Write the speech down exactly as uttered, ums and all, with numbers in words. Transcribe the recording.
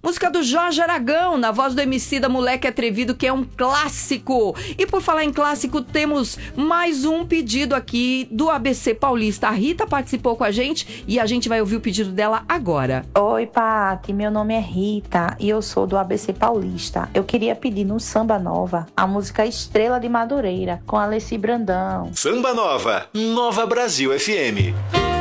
Música do Jorge Aragão, na voz do Emicida Moleque Atrevido, que é um clássico. E por falar em clássico, temos mais um pedido aqui do A B C Paulista. A Rita participou com a gente e a gente vai ouvir o pedido dela agora. Oi, Pati, meu nome é Rita e eu sou do A B C Paulista. Eu queria pedir no Samba Nova a música Estrela de Madureira, com Alessi Brandão. Samba Nova, Nova Brasil F M.